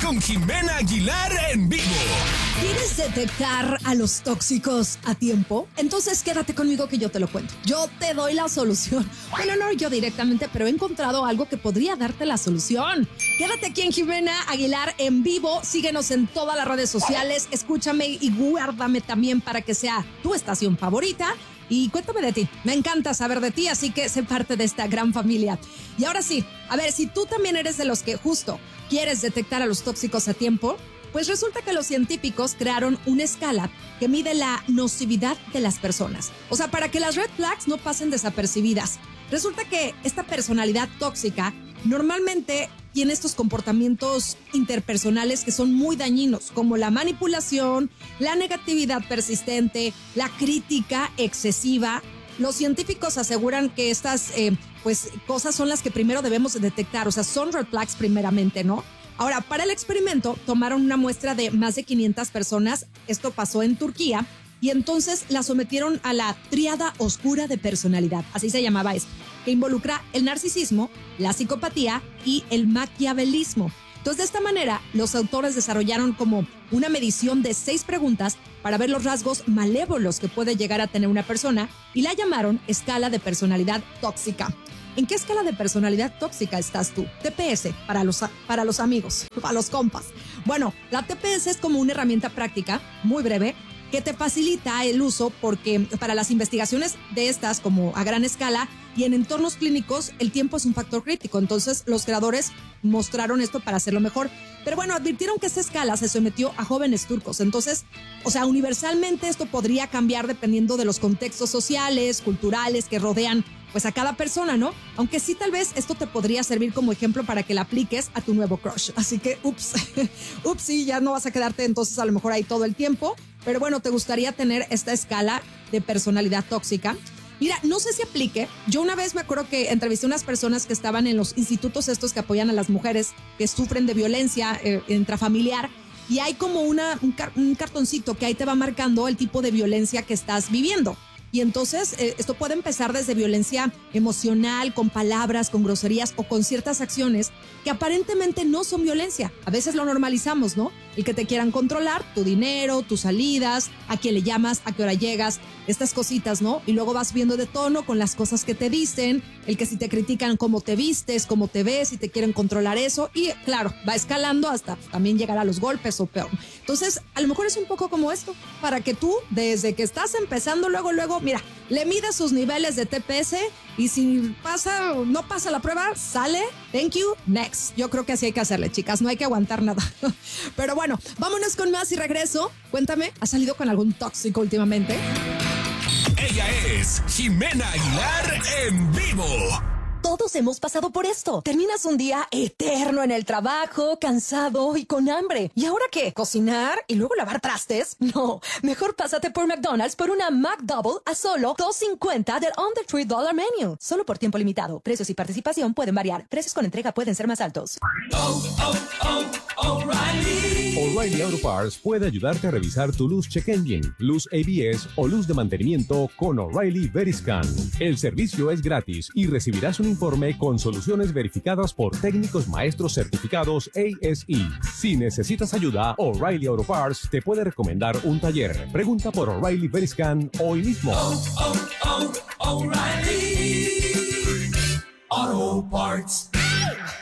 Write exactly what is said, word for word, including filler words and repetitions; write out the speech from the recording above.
con Jimena Aguilar en vivo. ¿Quieres detectar a los tóxicos a tiempo? Entonces quédate conmigo que yo te lo cuento. Yo te doy la solución. Bueno, no yo directamente, pero he encontrado algo que podría darte la solución. Quédate aquí en Jimena Aguilar en vivo. Síguenos en todas las redes sociales. Escúchame y guárdame también para que sea tu estación favorita. Y cuéntame de ti. Me encanta saber de ti, así que sé parte de esta gran familia. Y ahora sí, a ver, si tú también eres de los que justo quieres detectar a los tóxicos a tiempo, pues resulta que los científicos crearon una escala que mide la nocividad de las personas. O sea, para que las red flags no pasen desapercibidas. Resulta que esta personalidad tóxica normalmente tiene estos comportamientos interpersonales que son muy dañinos, como la manipulación, la negatividad persistente, la crítica excesiva. Los científicos aseguran que estas eh, pues, cosas son las que primero debemos detectar, o sea, son red flags primeramente, ¿no? Ahora, para el experimento tomaron una muestra de más de quinientas personas, esto pasó en Turquía, y entonces la sometieron a la tríada oscura de personalidad, así se llamaba esto, que involucra el narcisismo, la psicopatía y el maquiavelismo. Entonces, de esta manera, los autores desarrollaron como una medición de seis preguntas para ver los rasgos malévolos que puede llegar a tener una persona y la llamaron escala de personalidad tóxica. ¿En qué escala de personalidad tóxica estás tú? T P S, para los, para los amigos, para los compas. Bueno, la T P S es como una herramienta práctica, muy breve, que te facilita el uso porque para las investigaciones de estas como a gran escala y en entornos clínicos el tiempo es un factor crítico. Entonces los creadores mostraron esto para hacerlo mejor. Pero bueno, advirtieron que esta escala se sometió a jóvenes turcos. Entonces, o sea, universalmente esto podría cambiar dependiendo de los contextos sociales, culturales que rodean pues a cada persona, ¿no? Aunque sí, tal vez esto te podría servir como ejemplo para que la apliques a tu nuevo crush. Así que, ups, ups, sí, ya no vas a quedarte entonces a lo mejor ahí todo el tiempo. Pero bueno, ¿te gustaría tener esta escala de personalidad tóxica? Mira, no sé si aplique. Yo una vez me acuerdo que entrevisté a unas personas que estaban en los institutos estos que apoyan a las mujeres que sufren de violencia eh, intrafamiliar. Y hay como una, un, car- un cartoncito que ahí te va marcando el tipo de violencia que estás viviendo. Y entonces eh, esto puede empezar desde violencia emocional, con palabras, con groserías o con ciertas acciones que aparentemente no son violencia. A veces lo normalizamos, ¿no? El que te quieran controlar, tu dinero, tus salidas, a quién le llamas, a qué hora llegas, estas cositas, ¿no? Y luego vas viendo de tono con las cosas que te dicen, el que si te critican cómo te vistes, cómo te ves, si te quieren controlar eso. Y claro, va escalando hasta también llegar a los golpes o peor. Entonces, a lo mejor es un poco como esto, para que tú, desde que estás empezando, luego, luego, mira, le mides sus niveles de T P S y si pasa o no pasa la prueba, sale, thank you, next. Yo creo que así hay que hacerle, chicas, no hay que aguantar nada. Pero bueno, vámonos con más y regreso. Cuéntame, ¿has salido con algún tóxico últimamente? Ella es Jimena Aguilar en vivo. Todos hemos pasado por esto. Terminas un día eterno en el trabajo, cansado y con hambre. ¿Y ahora qué? ¿Cocinar y luego lavar trastes? No, mejor pásate por McDonald's por una McDouble a solo dos cincuenta del Under tres dólares Menu. Solo por tiempo limitado. Precios y participación pueden variar. Precios con entrega pueden ser más altos. Oh, oh, oh, O'Reilly. O'Reilly Auto Parts puede ayudarte a revisar tu luz check engine, luz A B S o luz de mantenimiento con O'Reilly Veriscan. El servicio es gratis y recibirás un informe con soluciones verificadas por técnicos maestros certificados A S E. Si necesitas ayuda, O'Reilly Auto Parts te puede recomendar un taller. Pregunta por O'Reilly Veriscan hoy mismo. Oh, oh, oh, O'Reilly Auto Parts.